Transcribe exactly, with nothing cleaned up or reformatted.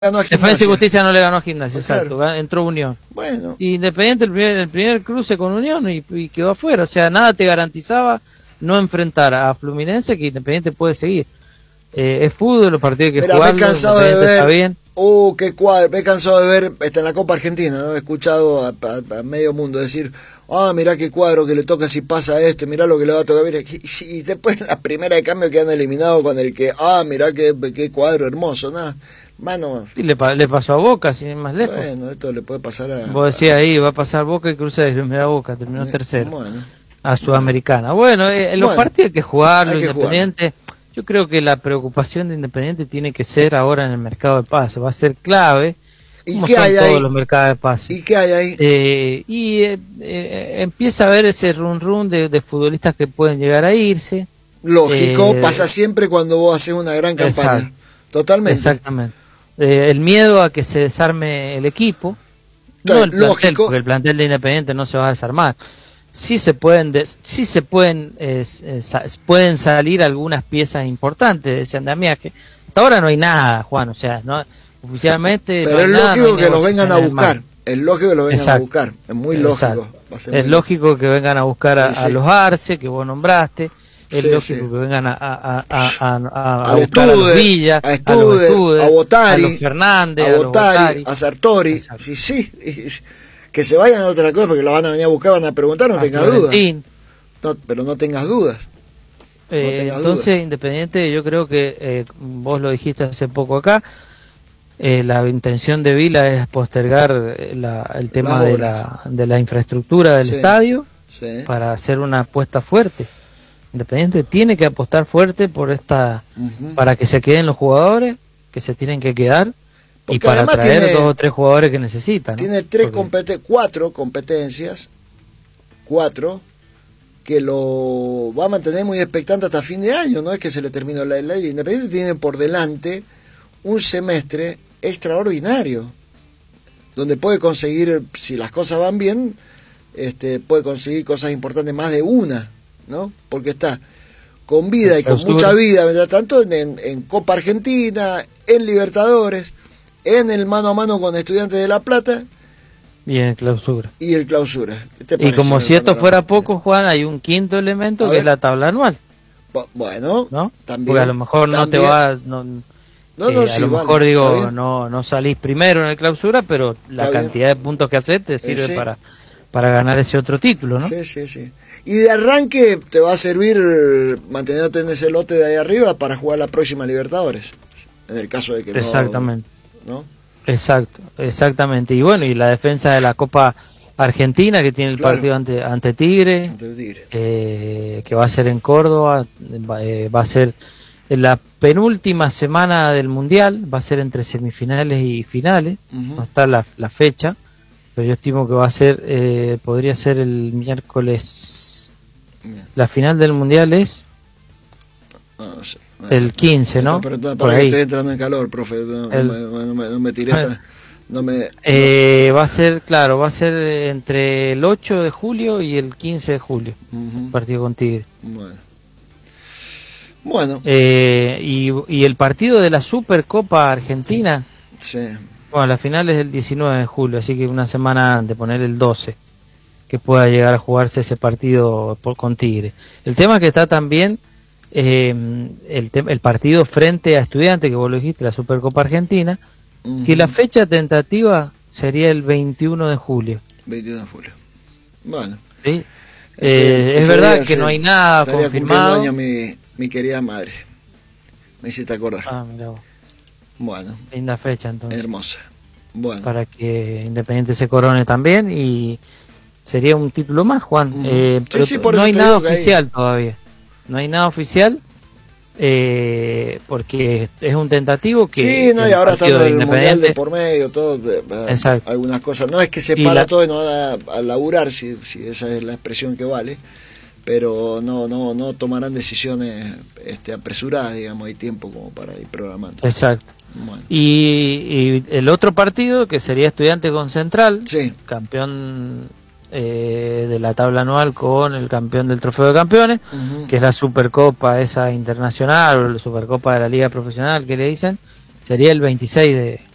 ganó a Defensa y Gimnasia. Justicia no le ganó a Gimnasia, Pues exacto, claro. entró Unión. Bueno, Y Independiente el primer, el primer cruce con Unión y, y quedó afuera, o sea, nada te garantizaba no enfrentar a Fluminense, que Independiente puede seguir. Eh, es fútbol, los partidos que mira, me he jugarlo, cansado de Independiente está ver. bien. Uh, qué cuadro. Me he cansado de ver está en la Copa Argentina, ¿no? He escuchado a, a- a medio mundo decir, ah, mirá qué cuadro que le toca si pasa a este, mirá lo que le va a tocar. Mira, y, y después en la primera de cambio quedan eliminados con el que, ah, mirá qué, qué cuadro hermoso, nada. Mano, Y le, pa- le pasó a Boca, sin ir más lejos. bueno, esto le puede pasar a. Vos decías ahí, va a pasar Boca y cruza de primera Boca, terminó a- tercero. Bueno, A Sudamericana. Bueno, eh, en los Bueno, partidos hay que jugarlo, hay que Independiente. Yo creo que la preocupación de Independiente tiene que ser ahora en el mercado de pase. Va a ser clave, ¿y como qué son hay todos ahí? los mercados de pase. ¿Y qué hay ahí? Eh, y eh, eh, empieza a haber ese run run de, de futbolistas que pueden llegar a irse. Lógico, eh, pasa siempre cuando vos haces una gran campaña. Exacto. Totalmente. Exactamente. Eh, el miedo a que se desarme el equipo, Claro, no el plantel, lógico. porque el plantel de Independiente no se va a desarmar. Sí se pueden, des- sí se pueden, eh, eh, sa- pueden salir algunas piezas importantes de ese andamiaje. Hasta ahora no hay nada, Juan, o sea, no oficialmente. Pero no hay es nada, lógico no hay que los vengan a negociaciones en buscar. mano. Es lógico que los vengan a Exacto. buscar. Es muy Exacto. lógico. Va a ser Es muy lógico que vengan a buscar a, Sí, a sí. los Arce, que vos nombraste. Es Sí, lógico sí. que vengan a, a, a, a, a, a Al buscar a los Studer, Villa, a a los Studer, Studer, a Botari, a los Fernández, a a los Botari, Botari. a Sartori. Exacto. Sí, sí. Que se vayan a otra cosa porque lo van a venir a buscar, van a preguntar, no a tengas dudas. Florentín. No, pero no tengas dudas. Eh, tengas entonces, dudas. Independiente, yo creo que eh, vos lo dijiste hace poco acá, eh, la intención de Vila es postergar eh, la- el tema Las de obras. la, de la infraestructura del Sí. estadio Sí. para hacer una apuesta fuerte. Independiente tiene que apostar fuerte por esta, Ujú. para que se queden los jugadores que se tienen que quedar y Porque para además traer tiene- dos o tres jugadores que necesitan, ¿no? Tiene tres Porque- compete cuatro competencias, cuatro, que lo va a mantener muy expectante hasta fin de año, no es que se le terminó la ley. Independiente tiene por delante un semestre extraordinario, donde puede conseguir, si las cosas van bien, este, puede conseguir cosas importantes, más de una, ¿no? Porque está con vida y con Clausura. mucha vida, mientras tanto, en, en Copa Argentina, en Libertadores, en el mano a mano con Estudiantes de La Plata y en clausura. y el Clausura. ¿Qué te Y parece, como mi si esto hermano fuera Ramón? poco, Juan, hay un quinto elemento A que ver. es la tabla anual, Bu- Bueno, ¿no? también. Porque a lo mejor no también. te va, no, No, eh, no, a sí, lo vale, mejor está digo, bien. no no salís primero en el clausura, pero la Está bien. cantidad de puntos que haces te sirve sí. para para ganar ese otro título, ¿no? Sí, sí, sí. Y de arranque te va a servir eh, manteniéndote en ese lote de ahí arriba para jugar la próxima Libertadores. En el caso de que no. Exactamente, ¿no? exacto, exactamente. Y bueno, y la defensa de la Copa Argentina, que tiene el Claro. partido ante, ante Tigre, Ante el Tigre. eh, que va a ser en Córdoba, va, eh, va a ser en la penúltima semana del Mundial, va a ser entre semifinales y finales, Ujú. no está la, la fecha, pero yo estimo que va a ser, eh, podría ser el miércoles, Bien. la final del Mundial es No, no sé. el quince, ¿no? Pero, pero, Por para que ahí. estoy entrando en calor, profe. No, El- no me, no me- no me tiré hasta- No me. Eh, va a ser, claro, va a ser entre el ocho de julio y el quince de julio, Ujú. partido con Tigre. Bueno. Bueno, Eh, y, y el partido de la Supercopa Argentina, sí. bueno, la final es el diecinueve de julio, así que una semana antes, poner el doce, que pueda llegar a jugarse ese partido por, con Tigre. El tema es que está también eh, el, tem- el partido frente a Estudiantes, que vos lo dijiste, la Supercopa Argentina, Ujú. que la fecha tentativa sería el veintiuno de julio. veintiuno de julio. Bueno. ¿Sí? Ese- Eh, es ese verdad día que se- no hay nada estaría confirmado. cumpliendo años mi, mi querida madre. Me hiciste acordar. Ah, mirá vos, Bueno, linda fecha entonces, hermosa. Bueno. para que Independiente se corone también y sería un título más, Juan. Ujú. Eh, Sí, pero sí, to- por no eso hay te nada digo que hay- oficial todavía. No hay nada oficial eh, porque es un tentativo que... Sí, no, que y el ahora está partido lo de del Mundial de Independiente- por medio, todo, eh, eh, Exacto. algunas cosas. No es que se Y para la- todo y no van a, a laburar, si, si esa es la expresión que vale, pero no no no tomarán decisiones este, apresuradas, digamos, hay tiempo como para ir programando. Exacto. Bueno, Y, y el otro partido, que sería Estudiante con Central, sí, campeón eh, de la tabla anual con el campeón del Trofeo de Campeones, ujú, que es la Supercopa esa internacional o la Supercopa de la Liga Profesional que le dicen, sería el veintiséis de,